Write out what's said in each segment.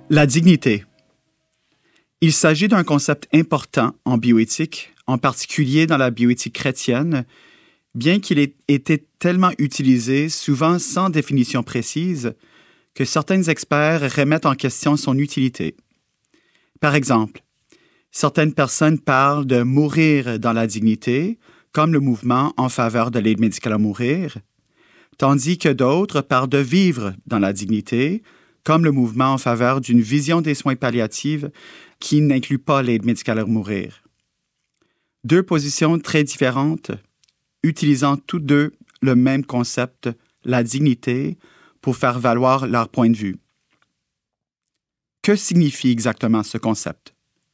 La dignité. Il s'agit d'un concept important en bioéthique, en particulier dans la bioéthique chrétienne, bien qu'il ait été tellement utilisé, souvent sans définition précise, que certains experts remettent en question son utilité. Par exemple, certaines personnes parlent de mourir dans la dignité, comme le mouvement en faveur de l'aide médicale à mourir, tandis que d'autres parlent de vivre dans la dignité, comme le mouvement en faveur d'une vision des soins palliatifs qui n'inclut pas l'aide médicale à mourir. Deux positions très différentes, utilisant toutes deux le même concept, la dignité, pour faire valoir leur point de vue. Que signifie exactement ce concept?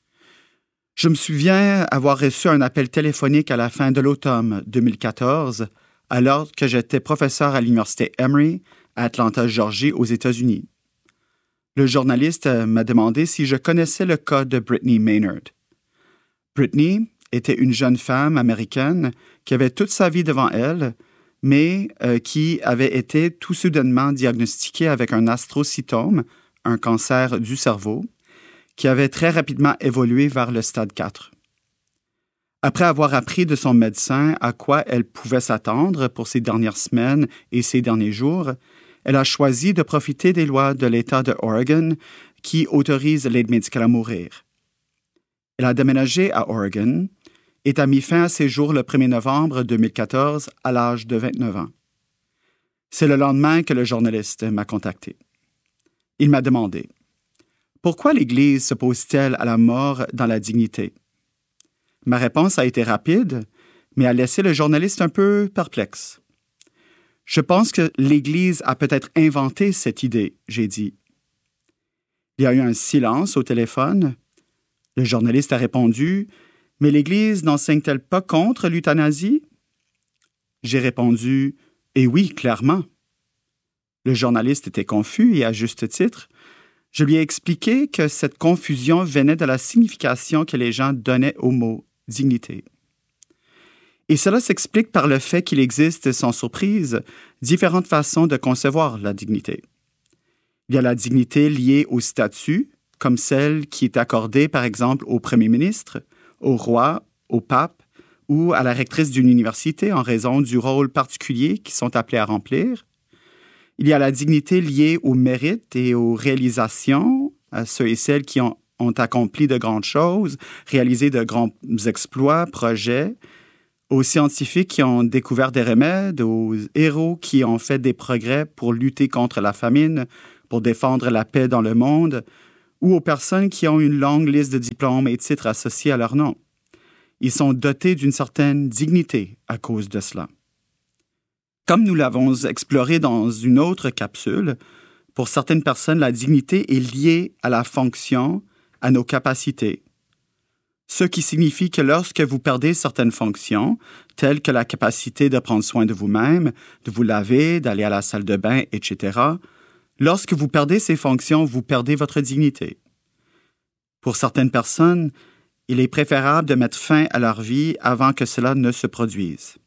Je me souviens avoir reçu un appel téléphonique à la fin de l'automne 2014, alors que j'étais professeur à l'Université Emory à Atlanta, Georgie, aux États-Unis. Le journaliste m'a demandé si je connaissais le cas de Brittany Maynard. Brittany était une jeune femme américaine qui avait toute sa vie devant elle, mais qui avait été tout soudainement diagnostiquée avec un astrocytome, un cancer du cerveau, qui avait très rapidement évolué vers le stade 4. Après avoir appris de son médecin à quoi elle pouvait s'attendre pour ces dernières semaines et ces derniers jours, elle a choisi de profiter des lois de l'État de Oregon qui autorisent l'aide médicale à mourir. Elle a déménagé à Oregon et a mis fin à ses jours le 1er novembre 2014 à l'âge de 29 ans. C'est le lendemain que le journaliste m'a contacté. Il m'a demandé « Pourquoi l'Église s'oppose-t-elle à la mort dans la dignité ?» Ma réponse a été rapide, mais a laissé le journaliste un peu perplexe. Je pense que l'Église a peut-être inventé cette idée, j'ai dit. Il y a eu un silence au téléphone. Le journaliste a répondu « Mais l'Église n'enseigne-t-elle pas contre l'euthanasie ?» J'ai répondu « Eh oui, clairement. » Le journaliste était confus et à juste titre. Je lui ai expliqué que cette confusion venait de la signification que les gens donnaient au mot « dignité ». Et cela s'explique par le fait qu'il existe, sans surprise, différentes façons de concevoir la dignité. Il y a la dignité liée au statut, comme celle qui est accordée, par exemple, au premier ministre, au roi, au pape ou à la rectrice d'une université en raison du rôle particulier qu'ils sont appelés à remplir. Il y a la dignité liée au mérite et aux réalisations, à ceux et celles qui ont accompli de grandes choses, réalisé de grands exploits, projets, aux scientifiques qui ont découvert des remèdes, aux héros qui ont fait des progrès pour lutter contre la famine, pour défendre la paix dans le monde, ou aux personnes qui ont une longue liste de diplômes et titres associés à leur nom. Ils sont dotés d'une certaine dignité à cause de cela. Comme nous l'avons exploré dans une autre capsule, pour certaines personnes, la dignité est liée à la fonction, à nos capacités. Ce qui signifie que lorsque vous perdez certaines fonctions, telles que la capacité de prendre soin de vous-même, de vous laver, d'aller à la salle de bain, etc., lorsque vous perdez ces fonctions, vous perdez votre dignité. Pour certaines personnes, il est préférable de mettre fin à leur vie avant que cela ne se produise.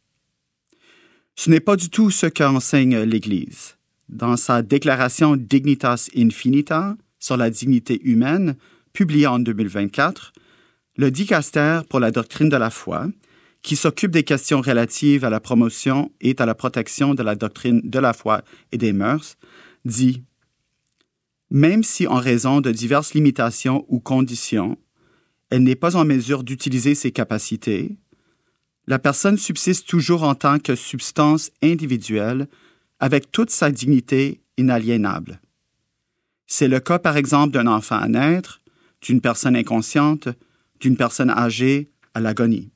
Ce n'est pas du tout ce qu'enseigne l'Église. Dans sa déclaration Dignitas Infinita sur la dignité humaine, publiée en 2024, le dicaster pour la doctrine de la foi, qui s'occupe des questions relatives à la promotion et à la protection de la doctrine de la foi et des mœurs, dit « Même si en raison de diverses limitations ou conditions, elle n'est pas en mesure d'utiliser ses capacités, la personne subsiste toujours en tant que substance individuelle avec toute sa dignité inaliénable. C'est le cas par exemple d'un enfant à naître, d'une personne inconsciente, d'une personne âgée à l'agonie.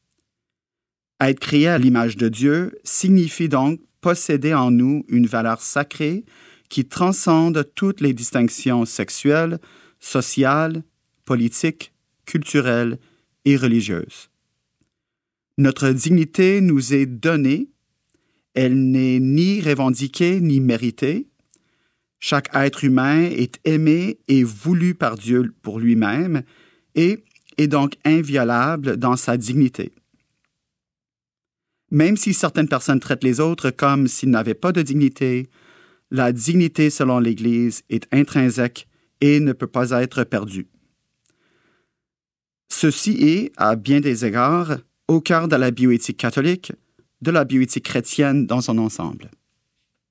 Être créé à l'image de Dieu signifie donc posséder en nous une valeur sacrée qui transcende toutes les distinctions sexuelles, sociales, politiques, culturelles et religieuses. Notre dignité nous est donnée, elle n'est ni revendiquée ni méritée. Chaque être humain est aimé et voulu par Dieu pour lui-même et est donc inviolable dans sa dignité. Même si certaines personnes traitent les autres comme s'ils n'avaient pas de dignité, la dignité selon l'Église est intrinsèque et ne peut pas être perdu. Ceci est, à bien des égards, au cœur de la bioéthique catholique, de la bioéthique chrétienne dans son ensemble.